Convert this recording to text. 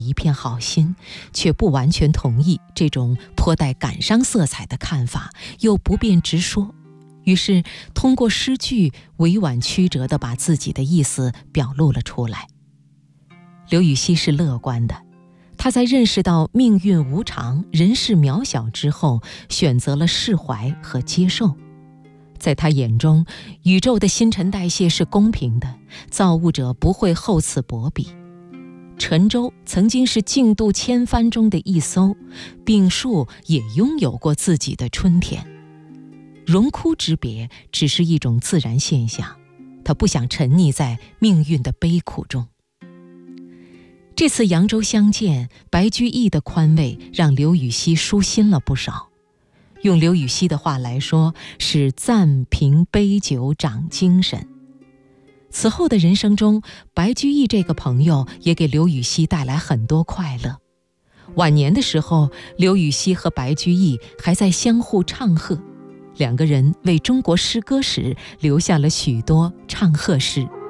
一片好心，却不完全同意这种颇带感伤色彩的看法，又不便直说，于是通过诗句委婉曲折地把自己的意思表露了出来。刘禹锡是乐观的，他在认识到命运无常、人事渺小之后，选择了释怀和接受。在他眼中，宇宙的新陈代谢是公平的，造物者不会厚此薄彼。沉舟曾经是竞渡千帆中的一艘，病树也拥有过自己的春天。荣枯之别只是一种自然现象，他不想沉溺在命运的悲苦中。这次扬州相见，白居易的宽慰让刘禹锡舒心了不少。用刘禹锡的话来说，是暂凭杯酒长精神。此后的人生中，白居易这个朋友也给刘禹锡带来很多快乐。晚年的时候，刘禹锡和白居易还在相互唱和，两个人为中国诗歌史留下了许多唱和诗。